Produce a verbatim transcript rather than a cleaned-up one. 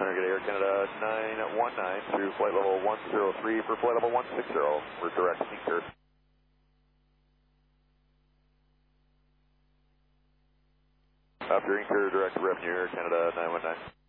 Target Air Canada nine one nine through flight level one zero three for flight level one six zero. We're direct anchor. After anchor, direct revenue Air Canada nine one nine.